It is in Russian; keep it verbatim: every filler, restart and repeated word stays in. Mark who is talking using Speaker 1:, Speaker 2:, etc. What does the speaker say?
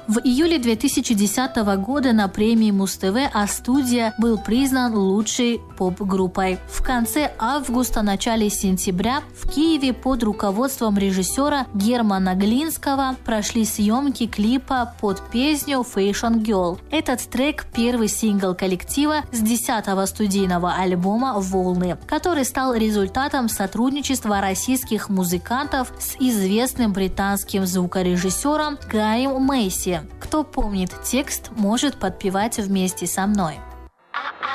Speaker 1: В июле две тысячи десятого года на премии Муз-ТВ А-студия был признан лучшей поп-группой. В конце августа, начале сентября в Киеве под руководством режиссера Германа Глинского прошли съемки клипа под песню «Fashion Girl». Этот трек – первый сингл коллектива с десятого студийного альбома «Волны», который стал результатом сотрудничества российских музыкантов с известным британским звукорежиссером Гаем Мэйси. Кто помнит текст, может подпевать вместе со мной.